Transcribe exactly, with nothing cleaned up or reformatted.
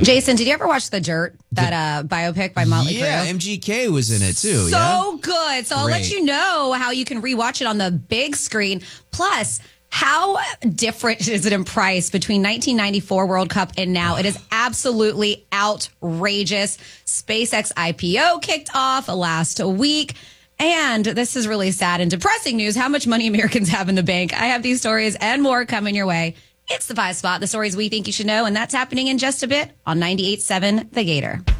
Jason, did you ever watch The Dirt, that uh, biopic by Motley Crue? Yeah, M G K was in it too. So yeah? good. So I'll Great. let you know how you can rewatch it on the big screen. Plus, how different is it in price between nineteen ninety-four World Cup and now? It is absolutely outrageous. SpaceX I P O kicked off last week. And this is really sad and depressing news, how much money Americans have in the bank. I have these stories and more coming your way. It's the Five Spot, the stories we think you should know, and that's happening in just a bit on ninety-eight point seven The Gator.